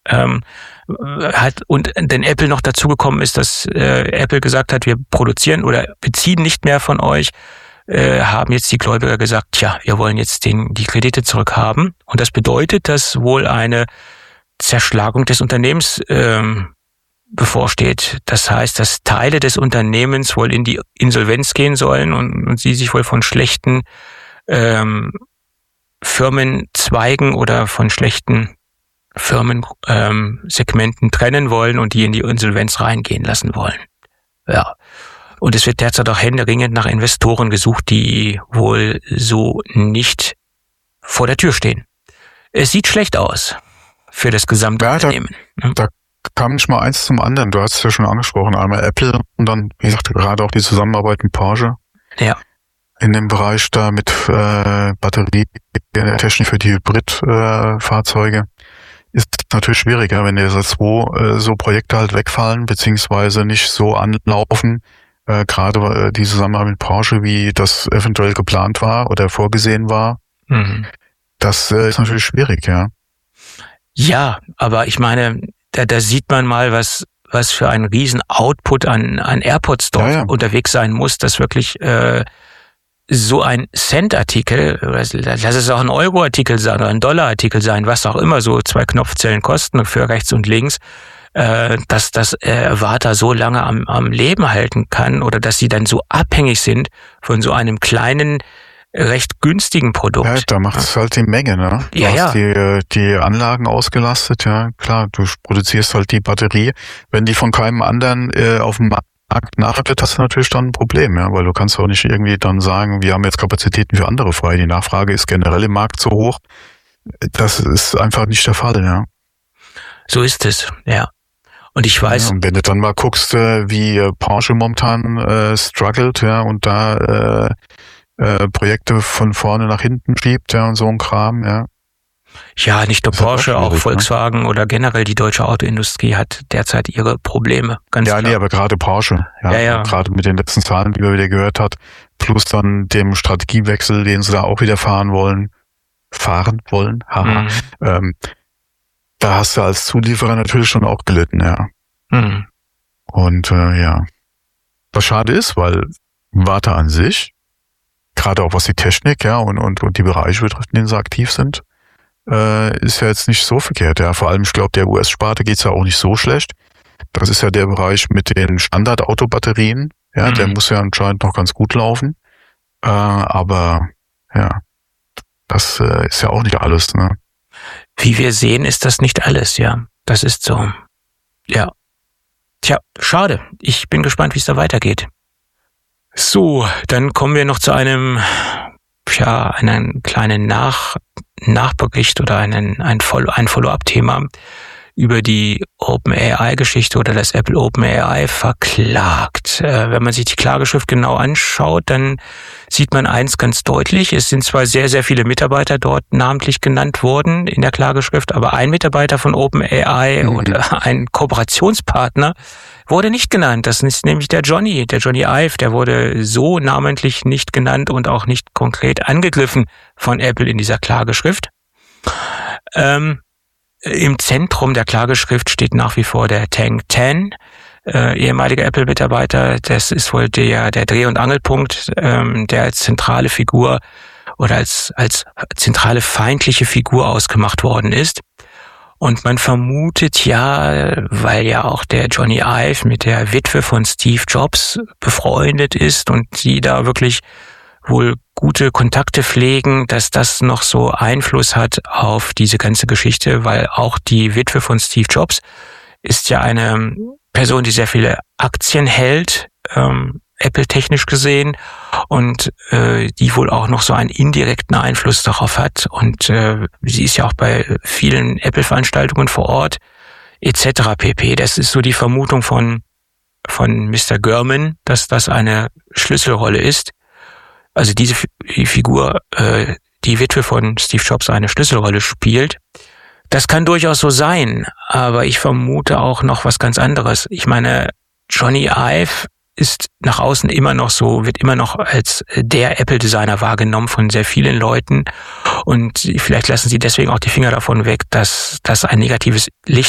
denn Apple noch dazugekommen ist, dass Apple gesagt hat, wir produzieren oder beziehen nicht mehr von euch, haben jetzt die Gläubiger gesagt, tja, wir wollen jetzt die Kredite zurückhaben. Und das bedeutet, dass wohl eine Zerschlagung des Unternehmens bevorsteht. Das heißt, dass Teile des Unternehmens wohl in die Insolvenz gehen sollen und sie sich wohl von schlechten Firmenzweigen oder von schlechten Firmensegmenten trennen wollen und die in die Insolvenz reingehen lassen wollen. Ja. Und es wird derzeit auch händeringend nach Investoren gesucht, die wohl so nicht vor der Tür stehen. Es sieht schlecht aus für das gesamte Unternehmen. Da kam nicht mal eins zum anderen. Du hast es ja schon angesprochen. Einmal Apple und dann, wie gesagt, gerade auch die Zusammenarbeit mit Porsche. Ja. In dem Bereich da mit Batterietechnik für die Hybridfahrzeuge ist natürlich schwieriger, wenn jetzt so Projekte halt wegfallen, beziehungsweise nicht so anlaufen. Gerade die Zusammenarbeit mit Porsche, wie das eventuell geplant war oder vorgesehen war. Mhm. Das ist natürlich schwierig, ja. Ja, aber ich meine, da sieht man mal, was für ein riesen Output an AirPods dort unterwegs sein muss, dass wirklich so ein Cent-Artikel, lass es auch ein Euro-Artikel sein oder ein Dollar-Artikel sein, was auch immer so 2 Knopfzellen kosten für rechts und links, dass das Warta so lange am Leben halten kann oder dass sie dann so abhängig sind von so einem kleinen, recht günstigen Produkt. Ja, da macht es halt die Menge, ne? Du hast die Anlagen ausgelastet, ja, klar, du produzierst halt die Batterie. Wenn die von keinem anderen auf dem Markt nachfragt, hast du natürlich dann ein Problem, ja, weil du kannst auch nicht irgendwie dann sagen, wir haben jetzt Kapazitäten für andere frei. Die Nachfrage ist generell im Markt so hoch. Das ist einfach nicht der Fall, ja. So ist es, ja. Und ich weiß. Ja, und wenn du dann mal guckst, wie Porsche momentan struggelt, ja, und da Projekte von vorne nach hinten schiebt, ja, und so ein Kram, ja. Ja, nicht nur Porsche, auch Volkswagen oder generell die deutsche Autoindustrie hat derzeit ihre Probleme. Ganz klar. Nee, aber gerade Porsche. Ja. Gerade mit den letzten Zahlen, die wir wieder gehört hat, plus dann dem Strategiewechsel, den sie da auch wieder fahren wollen. Haha. Da hast du als Zulieferer natürlich schon auch gelitten, ja. Mhm. Und was schade ist, weil Warta an sich, gerade auch was die Technik, ja, und die Bereiche betrifft, in denen sie aktiv sind, ist ja jetzt nicht so verkehrt, ja. Vor allem, ich glaube, der US-Sparte geht's ja auch nicht so schlecht. Das ist ja der Bereich mit den Standard-Autobatterien, ja, der muss ja anscheinend noch ganz gut laufen. Aber ja, das ist ja auch nicht alles, ne? Wie wir sehen, ist das nicht alles, ja. Das ist so. Ja. Tja, schade. Ich bin gespannt, wie es da weitergeht. So, dann kommen wir noch zu einem kleinen Nachbericht oder ein Follow-up-Thema über die OpenAI-Geschichte oder das Apple OpenAI verklagt. Wenn man sich die Klageschrift genau anschaut, dann sieht man eins ganz deutlich. Es sind zwar sehr, sehr viele Mitarbeiter dort namentlich genannt worden in der Klageschrift, aber ein Mitarbeiter von OpenAI und ein Kooperationspartner wurde nicht genannt. Das ist nämlich der Johnny Ive. Der wurde so namentlich nicht genannt und auch nicht konkret angegriffen von Apple in dieser Klageschrift. Im Zentrum der Klageschrift steht nach wie vor der Tang Tan, ehemaliger Apple-Mitarbeiter. Das ist wohl der Dreh- und Angelpunkt, der als zentrale Figur oder als zentrale feindliche Figur ausgemacht worden ist. Und man vermutet ja, weil ja auch der Johnny Ive mit der Witwe von Steve Jobs befreundet ist und sie da wirklich wohl gute Kontakte pflegen, dass das noch so Einfluss hat auf diese ganze Geschichte, weil auch die Witwe von Steve Jobs ist ja eine Person, die sehr viele Aktien hält, Apple-technisch gesehen, und die wohl auch noch so einen indirekten Einfluss darauf hat. Und sie ist ja auch bei vielen Apple-Veranstaltungen vor Ort, etc. pp. Das ist so die Vermutung von Mr. Gurman, dass das eine Schlüsselrolle ist. Also diese Figur, die Witwe von Steve Jobs, eine Schlüsselrolle spielt. Das kann durchaus so sein, aber ich vermute auch noch was ganz anderes. Ich meine, Johnny Ive ist nach außen immer noch so, wird immer noch als der Apple-Designer wahrgenommen von sehr vielen Leuten, und vielleicht lassen sie deswegen auch die Finger davon weg, dass das ein negatives Licht